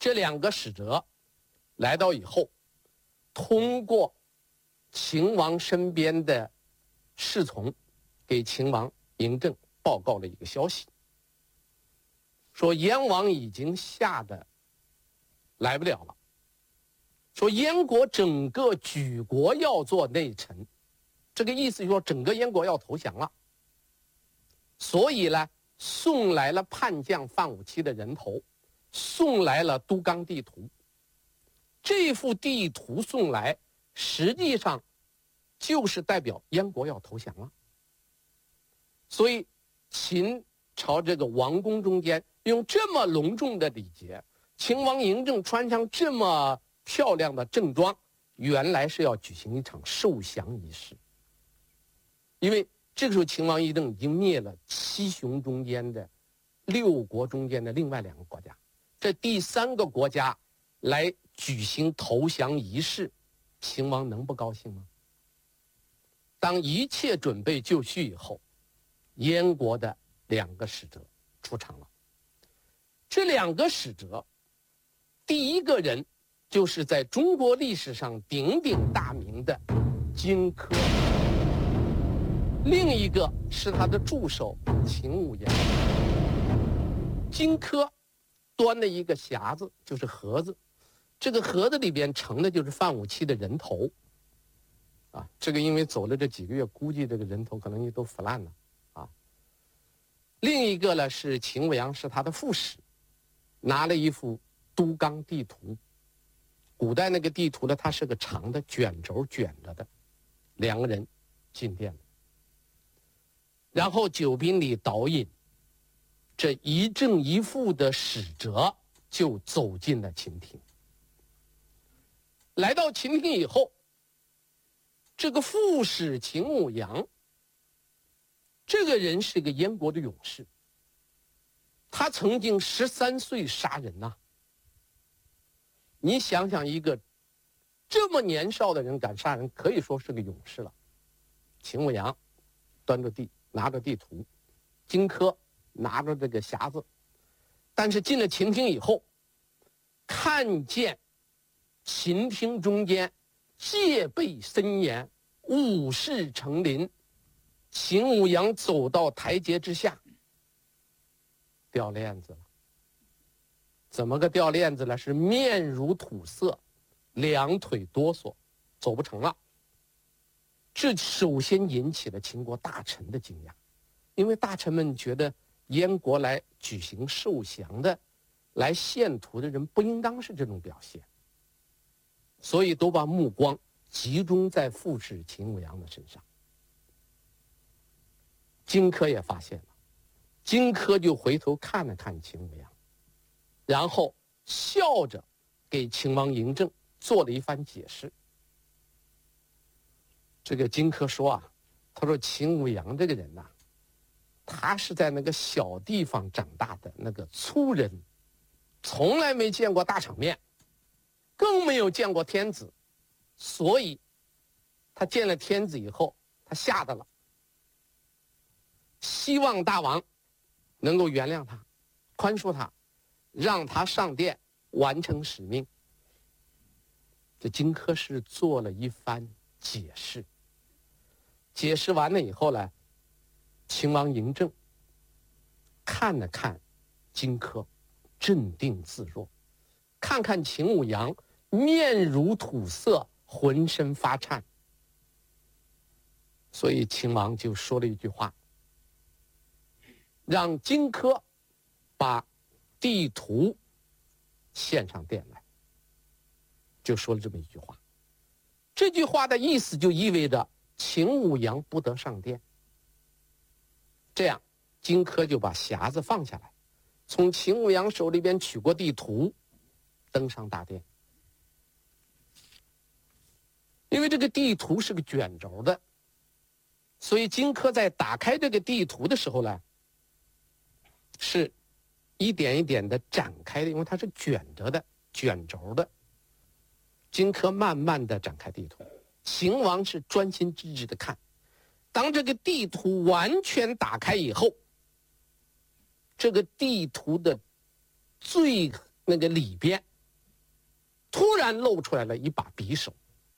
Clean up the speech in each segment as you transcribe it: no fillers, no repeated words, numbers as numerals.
这2个使者来到以后，通过秦王身边的侍从给秦王嬴政报告了一个消息，说燕王已经吓得来不了了，说燕国整个举国要做内臣，这个意思就是说整个燕国要投降了，所以呢送来了叛将范武期的人头，送来了都纲地图。这幅地图送来，实际上就是代表燕国要投降了。所以秦朝这个王宫中间用这么隆重的礼节，秦王嬴政穿上这么漂亮的正装，原来是要举行一场受降仪式。因为这个时候秦王嬴政已经灭了7雄中间的6国中间的另外2个国家，这第3个国家来举行投降仪式，秦王能不高兴吗？当一切准备就绪以后，燕国的2个使者出场了。这2个使者，第一个人就是在中国历史上鼎鼎大名的荆轲，另一个是他的助手秦舞阳。荆轲端了一个匣子，就是盒子，这个盒子里边盛的就是范武期的人头啊，这个因为走了这几个月，估计这个人头可能也都腐烂了啊。另一个呢是秦舞阳，是他的副使，拿了一幅都纲地图。古代那个地图呢，它是个长的卷轴卷着的。2个人进殿了，然后酒宾里导引，这一正一负的使者就走进了秦庭。来到秦庭以后，这个副使秦舞阳，这个人是个燕国的勇士，他曾经13岁杀人呐。你想想，一个这么年少的人敢杀人，可以说是个勇士了。秦舞阳端着拿着地图，荆轲拿着这个匣子，但是进了秦庭以后，看见秦庭中间戒备森严，武士成林，秦舞阳走到台阶之下，掉链子了。怎么个掉链子了？是面如土色，2腿哆嗦，走不成了。这首先引起了秦国大臣的惊讶，因为大臣们觉得燕国来举行受降的、来献图的人不应当是这种表现，所以都把目光集中在副使秦舞阳的身上。荆轲也发现了，荆轲就回头看了看秦舞阳，然后笑着给秦王嬴政做了一番解释。这个荆轲说啊，他说秦舞阳这个人呐，他是在那个小地方长大的那个粗人，从来没见过大场面，更没有见过天子，所以他见了天子以后，他吓得了，希望大王能够原谅他，宽恕他，让他上殿完成使命。这荆轲是做了一番解释，解释完了以后呢，秦王嬴政看了看荆轲，镇定自若，看看秦舞阳面如土色，浑身发颤，所以秦王就说了一句话，让荆轲把地图献上殿来，就说了这么一句话。这句话的意思就意味着秦舞阳不得上殿。这样荆轲就把匣子放下来，从秦舞阳手里边取过地图，登上大殿。因为这个地图是个卷轴的，所以荆轲在打开这个地图的时候呢，是一点一点的展开的，因为它是卷着的，卷轴的。荆轲慢慢的展开地图，秦王是专心致志的看。当这个地图完全打开以后，这个地图的最那个里边突然露出来了一把匕首。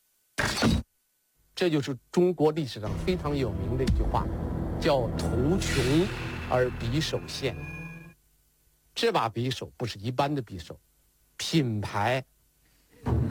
这就是中国历史上非常有名的一句话，叫“图穷而匕首现”。这把匕首不是一般的匕首，品牌